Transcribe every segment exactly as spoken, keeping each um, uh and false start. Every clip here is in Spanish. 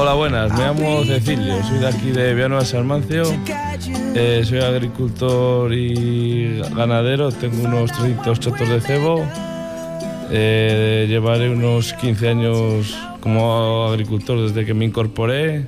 Hola, buenas, me llamo Cecilio, soy de aquí de Villanueva de Salmancio, eh, soy agricultor y ganadero, tengo unos trescientos chotos de cebo, eh, llevaré unos quince años como agricultor desde que me incorporé.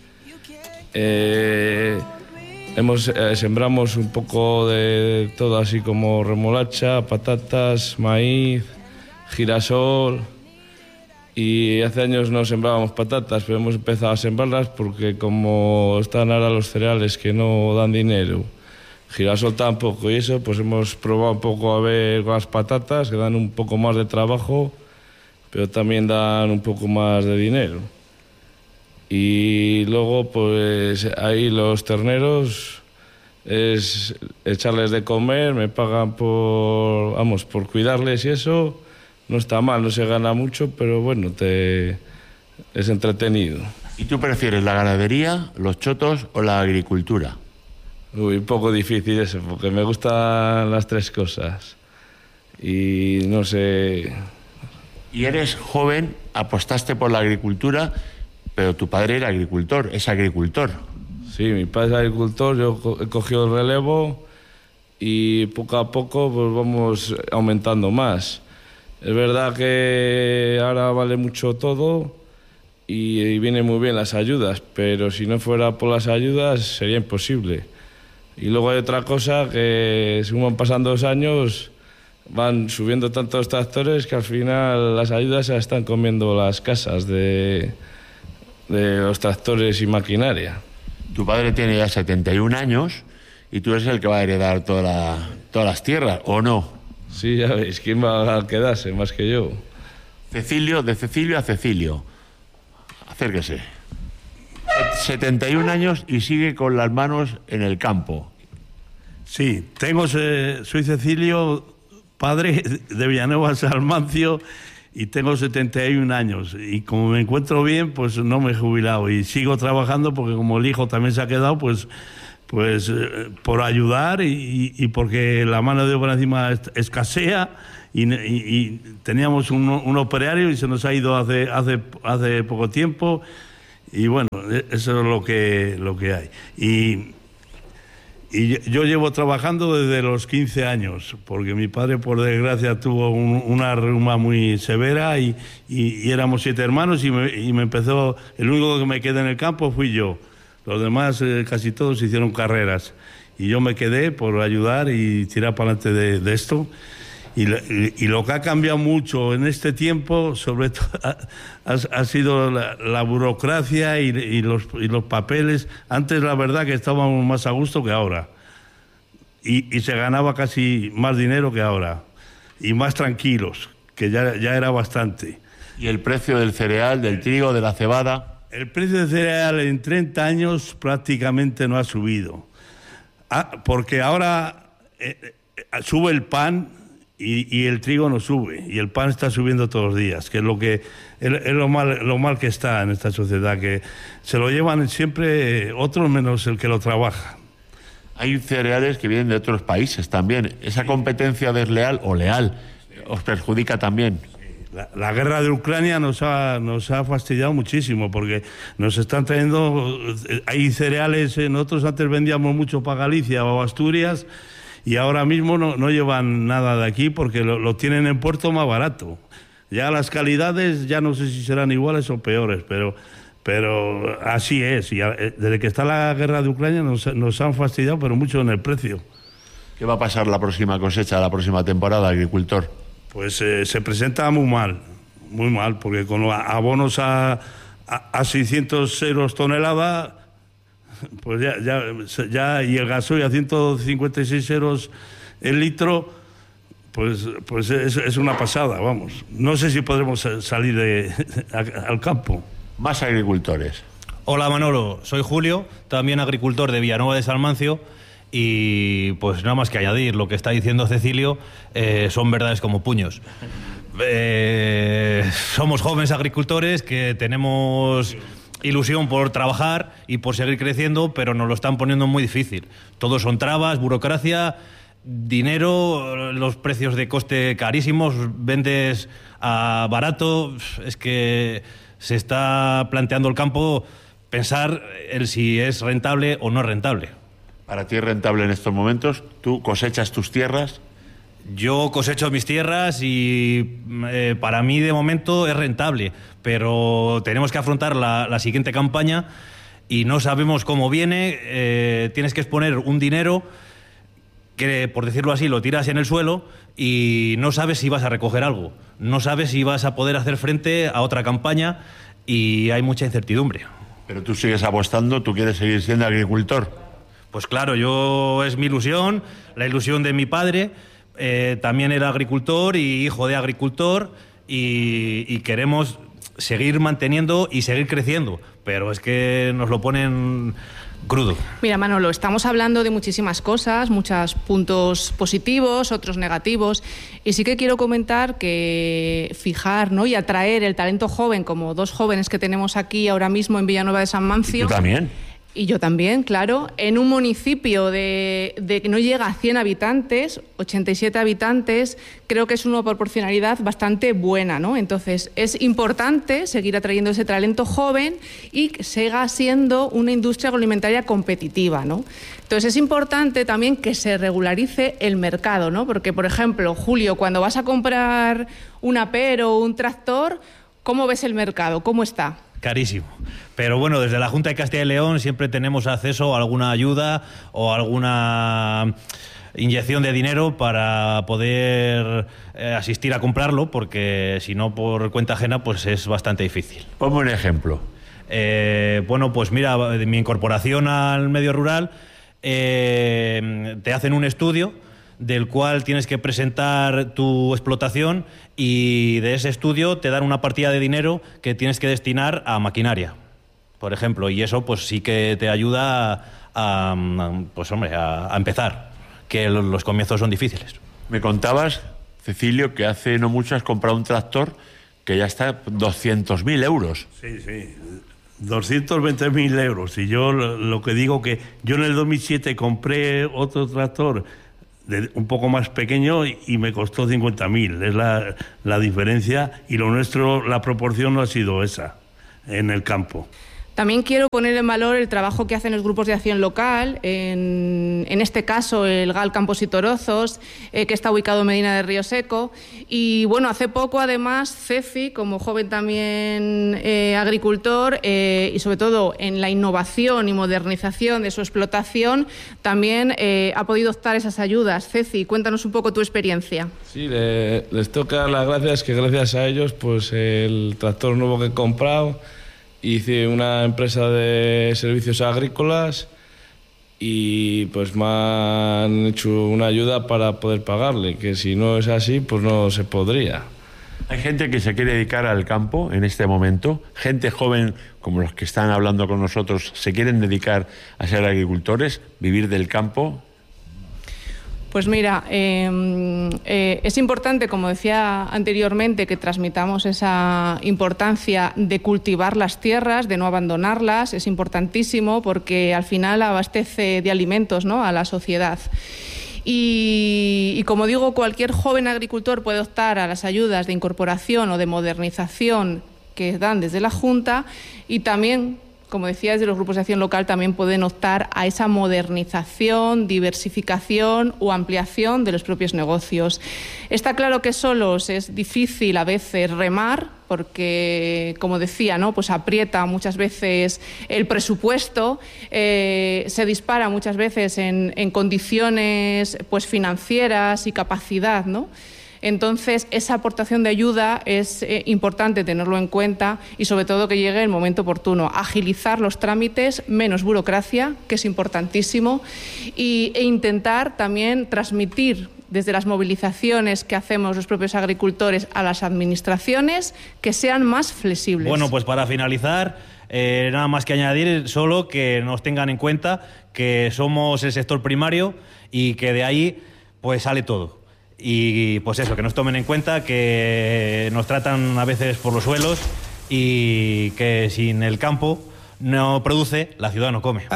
Eh, hemos, eh, sembramos un poco de todo, así como remolacha, patatas, maíz, girasol. Y hace años no sembrábamos patatas, pero hemos empezado a sembrarlas porque como están ahora los cereales que no dan dinero, girasol tampoco, y eso, pues hemos probado un poco a ver con las patatas, que dan un poco más de trabajo, pero también dan un poco más de dinero. Y luego, pues ahí los terneros es echarles de comer, me pagan por, vamos, por cuidarles y eso. No está mal, no se gana mucho, pero bueno, te... es entretenido. ¿Y tú prefieres la ganadería, los chotos o la agricultura? Uy, un poco difícil eso, porque me gustan las tres cosas. Y no sé... Y eres joven, apostaste por la agricultura, pero tu padre era agricultor, es agricultor. Sí, mi padre es agricultor, yo he cogido el relevo y poco a poco pues vamos aumentando más. Es verdad que ahora vale mucho todo y, y vienen muy bien las ayudas, pero si no fuera por las ayudas sería imposible. Y luego hay otra cosa que según van pasando los años van subiendo tantos tractores que al final las ayudas se están comiendo las casas de, de los tractores y maquinaria. Tu padre tiene ya setenta y un años y tú eres el que va a heredar toda la, todas las tierras, ¿o no? Sí, ya veis, ¿quién va a quedarse más que yo? Cecilio, de Cecilio a Cecilio. Acérquese. setenta y un años y sigue con las manos en el campo. Sí, tengo, soy Cecilio, padre de Villanueva de Salmancio, y tengo setenta y un años. Y como me encuentro bien, pues no me he jubilado y sigo trabajando porque como el hijo también se ha quedado, pues... pues eh, por ayudar y, y porque la mano de obra encima escasea y, y, y teníamos un, un operario y se nos ha ido hace, hace, hace poco tiempo y bueno, eso es lo que, lo que hay. Y, y yo llevo trabajando desde los quince años, porque mi padre por desgracia tuvo un, una reuma muy severa y, y, y éramos siete hermanos y me, y me empezó, el único que me quedé en el campo fui yo. Los demás, eh, casi todos, hicieron carreras. Y yo me quedé por ayudar y tirar para adelante de, de esto. Y, y, y lo que ha cambiado mucho en este tiempo, sobre todo, ha, ha sido la, la burocracia y, y, los, y los papeles. Antes, la verdad, que estábamos más a gusto que ahora. Y, y se ganaba casi más dinero que ahora. Y más tranquilos, que ya, ya era bastante. ¿Y el precio del cereal, del trigo, de la cebada? El precio del cereal en treinta años prácticamente no ha subido. Ah, porque ahora eh, eh, sube el pan y, y el trigo no sube. Y el pan está subiendo todos los días, que es lo que es, es lo mal, lo mal que está en esta sociedad, que se lo llevan siempre otros menos el que lo trabaja. Hay cereales que vienen de otros países también. ¿Esa competencia desleal o leal os perjudica también? La, la guerra de Ucrania nos ha, nos ha fastidiado muchísimo porque nos están trayendo, hay cereales, eh, nosotros antes vendíamos mucho para Galicia o Asturias y ahora mismo no, no llevan nada de aquí porque lo, lo tienen en puerto más barato. Ya las calidades ya no sé si serán iguales o peores, pero, pero así es. Y a, desde que está la guerra de Ucrania nos, nos han fastidiado, pero mucho en el precio. ¿Qué va a pasar la próxima cosecha, la próxima temporada, agricultor? Pues eh, se presenta muy mal, muy mal, porque con los abonos a, a, a seiscientos euros tonelada, pues ya, ya, ya, y el gasoil a ciento cincuenta y seis euros el litro, pues, pues es, es una pasada, vamos. No sé si podremos salir de, a, al campo. Más agricultores. Hola Manolo, soy Julio, también agricultor de Villanueva de Salmancio. Y pues nada más que añadir, lo que está diciendo Cecilio eh, son verdades como puños. Eh, somos jóvenes agricultores que tenemos ilusión por trabajar y por seguir creciendo, pero nos lo están poniendo muy difícil. Todo son trabas, burocracia, dinero, los precios de coste carísimos, vendes a barato. Es que se está planteando el campo pensar el si es rentable o no rentable. ¿Para ti es rentable en estos momentos? ¿Tú cosechas tus tierras? Yo cosecho mis tierras y eh, para mí de momento es rentable, pero tenemos que afrontar la, la siguiente campaña y no sabemos cómo viene. Eh, tienes que exponer un dinero que, por decirlo así, lo tiras en el suelo y no sabes si vas a recoger algo, no sabes si vas a poder hacer frente a otra campaña y hay mucha incertidumbre. Pero tú sigues apostando, tú quieres seguir siendo agricultor. Pues claro, yo es mi ilusión, la ilusión de mi padre. Eh, también era agricultor y hijo de agricultor y, y queremos seguir manteniendo y seguir creciendo, pero es que nos lo ponen crudo. Mira, Manolo, estamos hablando de muchísimas cosas, muchos puntos positivos, otros negativos, y sí que quiero comentar que fijar, ¿no?, y atraer el talento joven, como dos jóvenes que tenemos aquí ahora mismo en Villanueva de San Mancio. ¿Y tú también? Y yo también, claro, en un municipio de, de que no llega a cien habitantes, ochenta y siete habitantes, creo que es una proporcionalidad bastante buena, ¿no? Entonces, es importante seguir atrayendo ese talento joven y que siga siendo una industria agroalimentaria competitiva, ¿no? Entonces, es importante también que se regularice el mercado, ¿no? Porque, por ejemplo, Julio, cuando vas a comprar un apero o un tractor, ¿cómo ves el mercado? ¿Cómo está? Carísimo. Pero bueno, desde la Junta de Castilla y León siempre tenemos acceso a alguna ayuda o alguna inyección de dinero para poder eh, asistir a comprarlo, porque si no por cuenta ajena pues es bastante difícil. Ponme un ejemplo. Eh, bueno, pues mira, de mi incorporación al medio rural, eh, te hacen un estudio del cual tienes que presentar tu explotación y de ese estudio te dan una partida de dinero que tienes que destinar a maquinaria, por ejemplo, y eso pues sí que te ayuda a, a pues hombre, a, a empezar, que los comienzos son difíciles. Me contabas, Cecilio, que hace no mucho has comprado un tractor que ya está doscientos mil euros. Sí, sí, doscientos veinte mil euros. Y yo lo, lo que digo que yo en el dos mil siete compré otro tractor de, un poco más pequeño y, y me costó cincuenta mil. Es la, la diferencia, y lo nuestro, la proporción no ha sido esa en el campo. También quiero poner en valor el trabajo que hacen los grupos de acción local, en, en este caso el G A L Campos y Torozos, eh, que está ubicado en Medina de Río Seco. Y bueno, hace poco además Ceci, como joven también eh, agricultor, eh, y sobre todo en la innovación y modernización de su explotación, también eh, ha podido optar esas ayudas. Ceci, cuéntanos un poco tu experiencia. Sí, le, les toca dar las gracias, que gracias a ellos pues el tractor nuevo que he comprado, hice una empresa de servicios agrícolas y pues me han hecho una ayuda para poder pagarle, que si no es así pues no se podría. Hay gente que se quiere dedicar al campo en este momento, gente joven como los que están hablando con nosotros, se quieren dedicar a ser agricultores, vivir del campo. Pues mira, eh, eh, es importante, como decía anteriormente, que transmitamos esa importancia de cultivar las tierras, de no abandonarlas. Es importantísimo porque al final abastece de alimentos, ¿no?, a la sociedad. Y, y como digo, cualquier joven agricultor puede optar a las ayudas de incorporación o de modernización que dan desde la Junta, y también, como decía, desde los grupos de acción local también pueden optar a esa modernización, diversificación o ampliación de los propios negocios. Está claro que solos es difícil a veces remar, porque, como decía, ¿no?, pues aprieta muchas veces el presupuesto, eh, se dispara muchas veces en, en condiciones pues financieras y capacidad, ¿no? Entonces, esa aportación de ayuda es eh, importante tenerlo en cuenta, y sobre todo que llegue el momento oportuno. Agilizar los trámites, menos burocracia, que es importantísimo, y, e intentar también transmitir desde las movilizaciones que hacemos los propios agricultores a las administraciones, que sean más flexibles. Bueno, pues para finalizar, eh, nada más que añadir solo que nos tengan en cuenta que somos el sector primario y que de ahí pues sale todo. Y pues eso, que nos tomen en cuenta que nos tratan a veces por los suelos y que sin el campo no produce, la ciudad no come.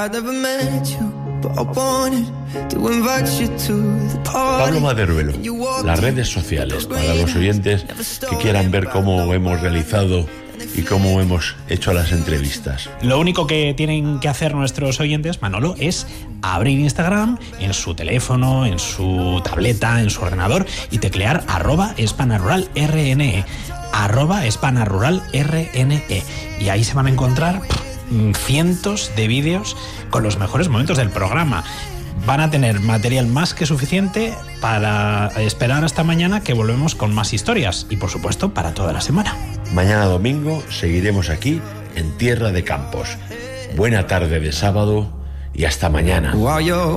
Pablo Maderuelo, las redes sociales, para los oyentes que quieran ver cómo hemos realizado y cómo hemos hecho las entrevistas. Lo único que tienen que hacer nuestros oyentes, Manolo, es abrir Instagram en su teléfono, en su tableta, en su ordenador y teclear arroba espanaruralrne, arroba espanaruralrne. Y ahí se van a encontrar pff, cientos de vídeos con los mejores momentos del programa. Van a tener material más que suficiente para esperar hasta mañana, que volvemos con más historias y, por supuesto, para toda la semana. Mañana domingo seguiremos aquí en Tierra de Campos. Buena tarde de sábado y hasta mañana.